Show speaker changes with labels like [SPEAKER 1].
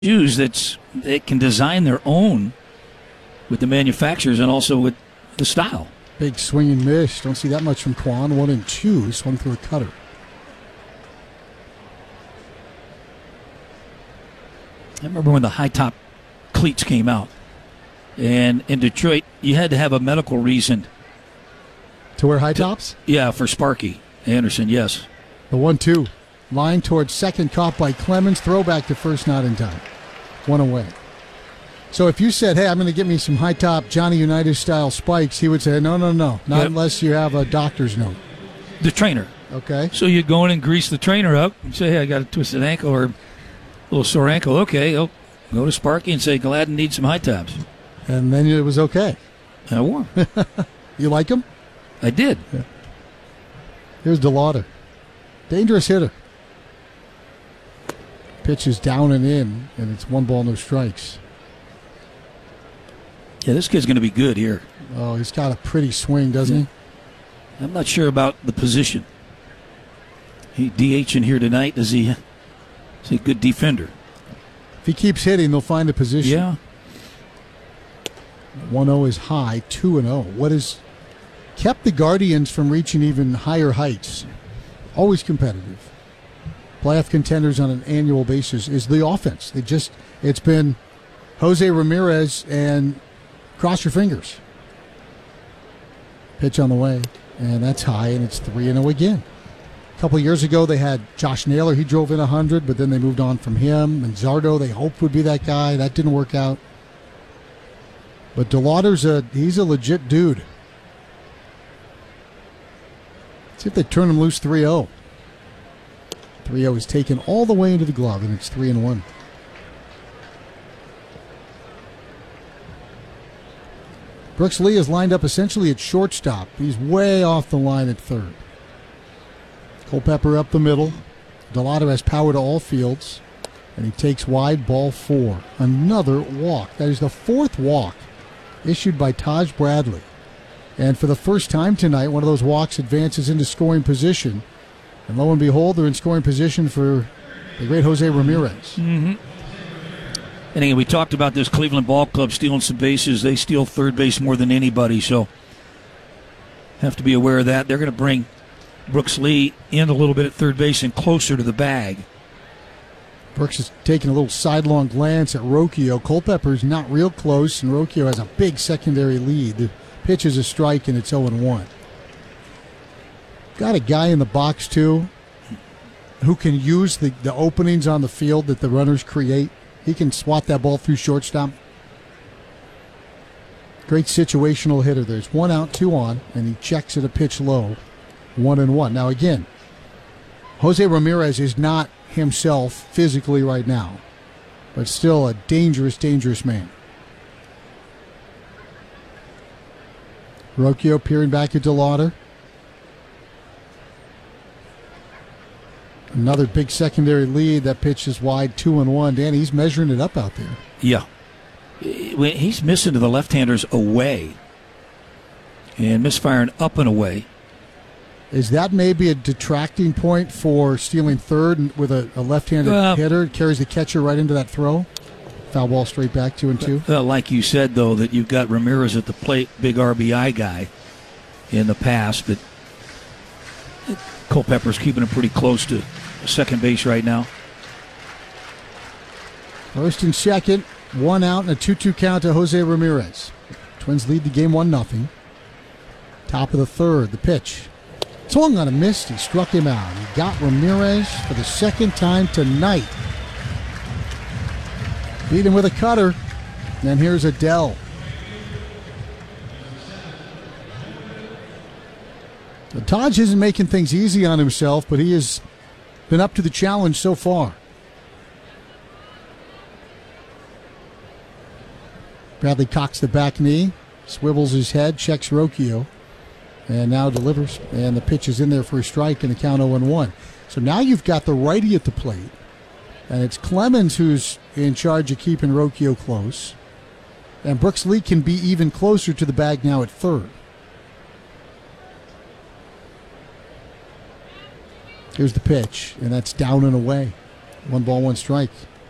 [SPEAKER 1] shoes they can design their own with the manufacturers and also with the style.
[SPEAKER 2] Big swing and miss. Don't see that much from Kwon. 1-2. He swung through a cutter.
[SPEAKER 1] I remember when the high top cleats came out. And in Detroit, you had to have a medical reason.
[SPEAKER 2] To wear high tops?
[SPEAKER 1] Yeah, for Sparky Anderson, yes.
[SPEAKER 2] The 1-2. Line towards second, caught by Clemens. Throwback to first, not in time. One away. So if you said, hey, I'm going to get me some high top Johnny Unitas style spikes, he would say, no. Not unless you have a doctor's note.
[SPEAKER 1] The trainer.
[SPEAKER 2] Okay.
[SPEAKER 1] So you'd go in and grease the trainer up and say, hey, I got a twisted ankle or a little sore ankle. Okay, I'll go to Sparky and say, Gladden needs some high tops.
[SPEAKER 2] And then it was okay.
[SPEAKER 1] I wore them.
[SPEAKER 2] You like them?
[SPEAKER 1] I did.
[SPEAKER 2] Yeah. Here's DeLauder. Dangerous hitter. Pitch is down and in, and it's 1 ball, no strikes.
[SPEAKER 1] Yeah, this kid's going to be good here.
[SPEAKER 2] Oh, he's got a pretty swing, doesn't he?
[SPEAKER 1] I'm not sure about the position. He DH in here tonight. Is he a good defender?
[SPEAKER 2] If he keeps hitting, they'll find a position.
[SPEAKER 1] Yeah.
[SPEAKER 2] 1-0 is high, 2-0. What has kept the Guardians from reaching even higher heights? Always competitive. Playoff contenders on an annual basis is the offense. It's been Jose Ramirez and cross your fingers. Pitch on the way, and that's high, and it's 3-0 again. A couple of years ago, they had Josh Naylor. He drove in 100, but then they moved on from him. And Zardo, they hoped would be that guy. That didn't work out. But DeLauder's he's a legit dude. See if they turn him loose. 3-0. 3-0 is taken all the way into the glove, and it's 3-1. Brooks Lee is lined up essentially at shortstop. He's way off the line at third. Culpepper up the middle. DeLauder has power to all fields, and he takes wide, ball 4. Another walk. That is the 4th walk issued by Taj Bradley. And for the first time tonight, one of those walks advances into scoring position. And lo and behold, they're in scoring position for the great Jose Ramirez.
[SPEAKER 1] Mm-hmm. And again, we talked about this Cleveland Ball Club stealing some bases. They steal third base more than anybody, so have to be aware of that. They're going to bring Brooks Lee in a little bit at third base and closer to the bag.
[SPEAKER 2] Brooks is taking a little sidelong glance at Rocchio. Culpepper's not real close, and Rocchio has a big secondary lead. The pitch is a strike, and it's 0-1. Got a guy in the box, too, who can use the openings on the field that the runners create. He can swat that ball through shortstop. Great situational hitter. There's 1 out, 2 on, and he checks at a pitch low. 1-1. Now, again, Jose Ramirez is not himself physically right now, but still a dangerous, dangerous man. Rocchio peering back at DeLauder. Another big secondary lead. That pitch is wide, 2-1. Danny, he's measuring it up out there.
[SPEAKER 1] Yeah. He's missing to the left-handers away and misfiring up and away.
[SPEAKER 2] Is that maybe a detracting point for stealing third with a left-handed hitter? Carries the catcher right into that throw. Foul ball straight back, 2-2.
[SPEAKER 1] Like you said, though, that you've got Ramirez at the plate, big RBI guy in the past, but Culpepper's keeping him pretty close to second base right now.
[SPEAKER 2] First and second, 1 out and a 2-2 count to Jose Ramirez. Twins lead the game 1-0. Top of the third, the pitch. Swung on a miss, he struck him out. He got Ramirez for the second time tonight. Beat him with a cutter. And here's Adell. Taj isn't making things easy on himself, but he has been up to the challenge so far. Bradley cocks the back knee, swivels his head, checks Rocchio, and now delivers. And the pitch is in there for a strike, and the count 0-1. So now you've got the righty at the plate, and it's Clemens who's in charge of keeping Rocchio close. And Brooks Lee can be even closer to the bag now at third. Here's the pitch, and that's down and away. 1 ball, 1 strike.